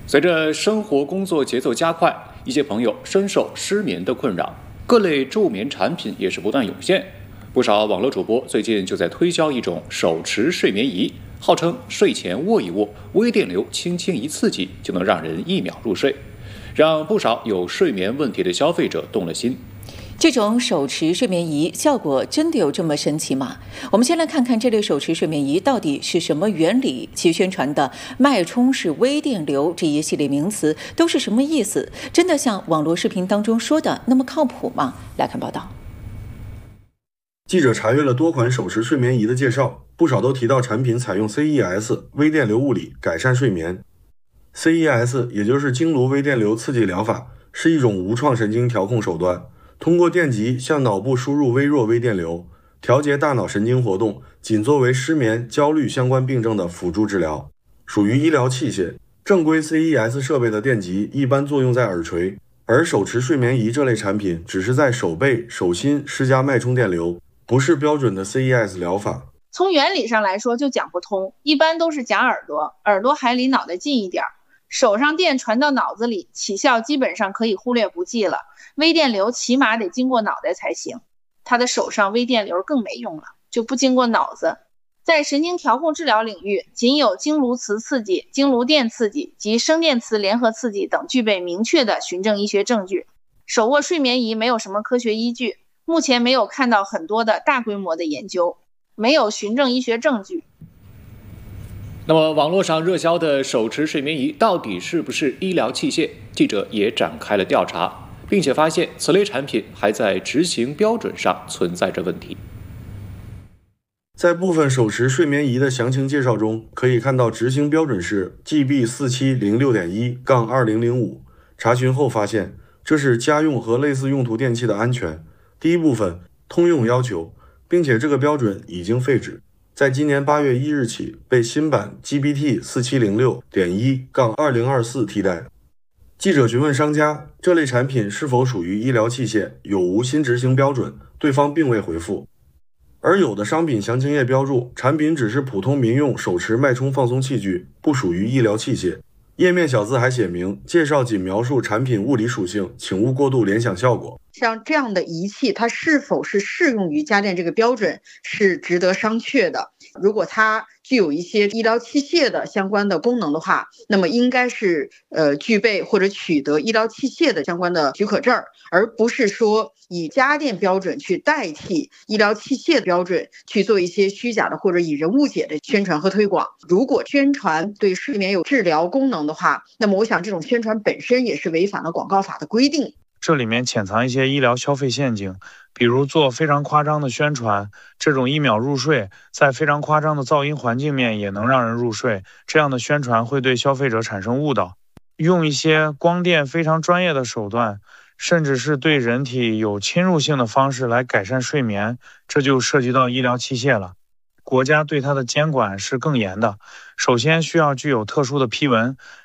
随着生活工作节奏加快，一些朋友深受失眠的困扰，各类助眠产品也是不断涌现。不少网络主播最近就在推销一种手持睡眠仪，号称睡前握一握，微电流轻轻一刺激，就能让人1秒入睡，让不少有睡眠问题的消费者动了心。 这种手持睡眠仪效果真的有这么神奇吗？我们先来看看这类手持睡眠仪到底是什么原理，其宣传的脉冲式微电流这一系列名词都是什么意思？真的像网络视频当中说的那么靠谱吗？来看报道。 记者查阅了多款手持睡眠仪的介绍，不少都提到产品采用 CES 微电流物理改善睡眠。CES 也就是经颅微电流刺激疗法，是一种无创神经调控手段，通过电极向脑部输入微弱微电流，调节大脑神经活动，仅作为失眠、焦虑相关病症的辅助治疗，属于医疗器械。正规 CES 设备的电极一般作用在耳垂，而手持睡眠仪这类产品只是在手背、手心施加脉冲电流，不是标准的 CES 疗法。 从原理上来说就讲不通，一般都是夹耳朵，耳朵还离脑袋近一点，手上电传到脑子里，起效基本上可以忽略不计了。微电流起码得经过脑袋才行，他的手上微电流更没用了，就不经过脑子。在神经调控治疗领域，仅有经颅磁刺激、经颅电刺激及声电磁联合刺激等具备明确的循证医学证据。手握睡眠仪没有什么科学依据，目前没有看到很多的大规模的研究，没有循证医学证据。 那么网络上热销的手持睡眠仪到底是不是医疗器械？记者也展开了调查，并且发现此类产品还在执行标准上存在着问题。 在部分手持睡眠仪的详情介绍中，可以看到执行标准是 GB4706.1-2005。查询后发现，这是家用和类似用途电器的安全第一部分通用要求，并且这个标准已经废止，在今年8月1日起被新版 GPT4706.1-2024 替代。记者询问商家，这类产品是否属于医疗器械，有无新执行标准，对方并未回复。而有的商品详情页标注，产品只是普通民用手持脉冲放松器具，不属于医疗器械。页面小字还写明，介绍仅描述产品物理属性，请勿过度联想效果。 像这样的仪器，它是否是适用于家电这个标准是值得商榷的。如果它具有一些医疗器械的相关的功能的话，那么应该是具备或者取得医疗器械的相关的许可证，而不是说以家电标准去代替医疗器械的标准去做一些虚假的或者以人误解的宣传和推广。如果宣传对睡眠有治疗功能的话，那么我想这种宣传本身也是违反了广告法的规定。 这里面潜藏一些医疗消费陷阱，比如做非常夸张的宣传，这种1秒入睡，在非常夸张的噪音环境面也能让人入睡，这样的宣传会对消费者产生误导。用一些光电非常专业的手段，甚至是对人体有侵入性的方式来改善睡眠，这就涉及到医疗器械了。国家对它的监管是更严的，首先需要具有特殊的批文，